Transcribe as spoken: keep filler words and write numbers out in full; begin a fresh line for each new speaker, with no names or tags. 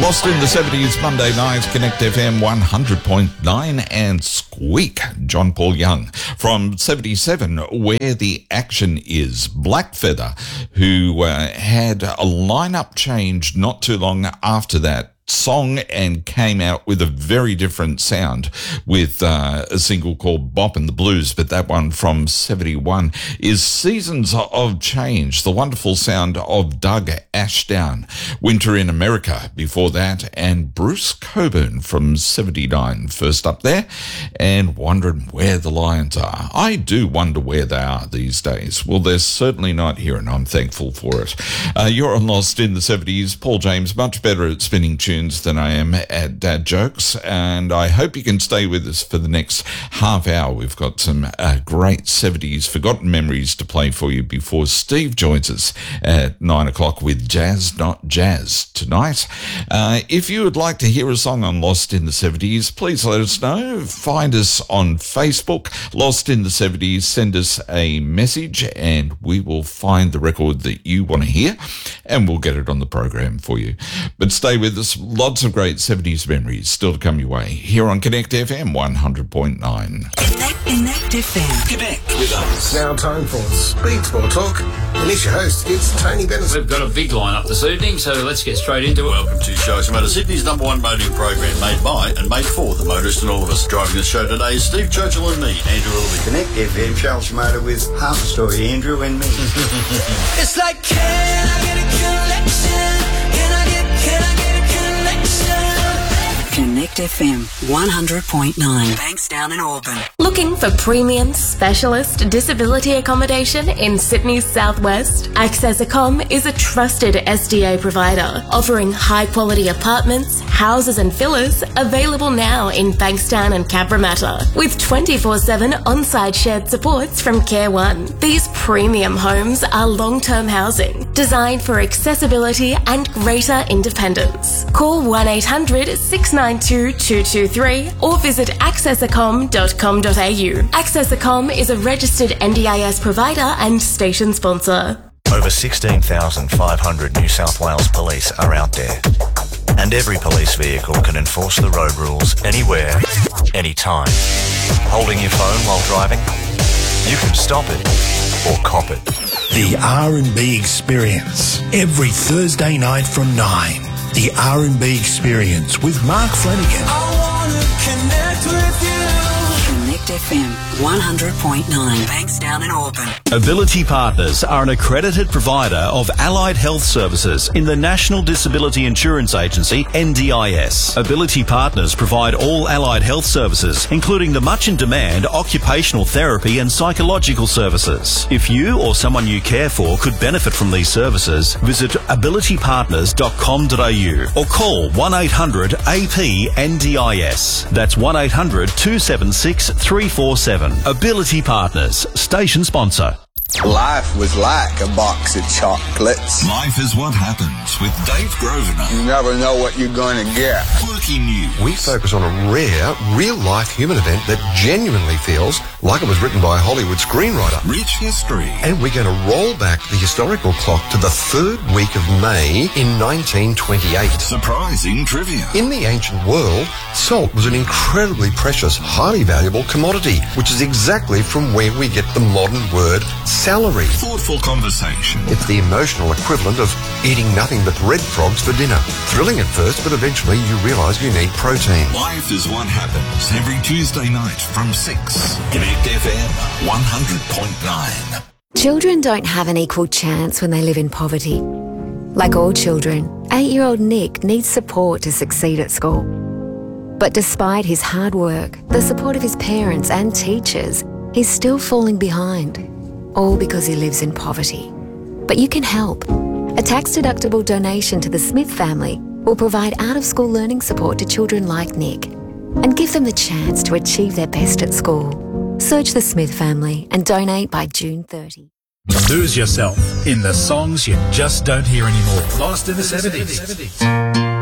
Lost in the seventies, Monday night, Connect F M one hundred point nine and Squeak. John Paul Young from seventy-seven, Where the Action Is. Blackfeather, who uh, had a lineup change not too long after that song and came out with a very different sound with uh, a single called Bop and the Blues, but that one from seventy-one is Seasons of Change, the wonderful sound of Doug Ashdown. Winter in America before that, and Bruce Cockburn from seventy-nine first up there, and wondering where the Lions are. I do wonder where they are these days. Well, they're certainly not here, and I'm thankful for it. Uh, you're on Lost in the seventies. Paul James, much better at spinning tunes than I am at dad jokes, and I hope you can stay with us for the next half hour. We've got some uh, great seventies forgotten memories to play for you before Steve joins us at nine o'clock with Jazz Not Jazz tonight. Uh, if you would like to hear a song on Lost in the seventies, please let us know. Find us on Facebook, Lost in the seventies. Send us a message and we will find the record that you want to hear and we'll get it on the program for you. But stay with us. Lots of great seventies memories still to come your way here on Connect F M one hundred point nine.
Connect, Connect F M.
Connect with us.
Now time for Speed Sport Talk. And it's your host, it's Tony Bennett.
We've got a big lineup this evening, so let's get straight into it.
Welcome to Shows Motor, Sydney's number one motoring program, made by and made for the motorist and all of us. Driving the show today is Steve Churchill and me, Andrew Ilby.
Connect F M, Charles Motor with half a story, Andrew and me.
It's like, can I get a connection? Can I get, can I get a connection? Connect F M one hundred point nine, Bankstown and Auburn.
Looking for premium specialist disability accommodation in Sydney's southwest? Access Accom is a trusted S D A provider, offering high-quality apartments, houses and villas available now in Bankstown and Cabramatta, with twenty-four seven on-site shared supports from Care One. These premium homes are long-term housing, designed for accessibility and greater independence. Call one eight hundred six nine two two two three or visit access accom dot com dot a u. Access Accom is a registered N D I S provider and station sponsor.
Over sixteen thousand five hundred New South Wales police are out there. And every police vehicle can enforce the road rules anywhere, anytime. Holding your phone while driving? You can stop it or cop it.
The R and B Experience. Every Thursday night from nine. The R and B Experience with Mark Flanagan.
I wanna connect with you. Connect F M one hundred point nine, Bankstown and Auburn.
Ability Partners are an accredited provider of allied health services in the National Disability Insurance Agency, N D I S. Ability Partners provide all allied health services, including the much in demand occupational therapy and psychological services. If you or someone you care for could benefit from these services, visit ability partners dot com dot a u or call one eight hundred A P N D I S. That's one eight hundred two seven six three four seven. Ability Partners, station sponsor.
Life was like a box of chocolates.
Life is what happens with Dave Grosvenor.
You never know what you're going to get.
Quirky News.
We focus on a rare, real-life human event that genuinely feels like it was written by a Hollywood screenwriter.
Rich history.
And we're going to roll back the historical clock to the third week of May in nineteen twenty-eight.
Surprising trivia.
In the ancient world, salt was an incredibly precious, highly valuable commodity, which is exactly from where we get the modern word salary.
Thoughtful conversation.
It's the emotional equivalent of eating nothing but red frogs for dinner. Thrilling at first, but eventually you realise you need protein.
Life is what happens every Tuesday night from six. Connect F M one hundred point nine.
Children don't have an equal chance when they live in poverty. Like all children, eight-year-old Nick needs support to succeed at school. But despite his hard work, the support of his parents and teachers, he's still falling behind. All because he lives in poverty. But you can help. A tax-deductible donation to the Smith family will provide out-of-school learning support to children like Nick and give them the chance to achieve their best at school. Search the Smith family and donate by June thirtieth.
Lose yourself in the songs you just don't hear anymore. Lost in the seventies.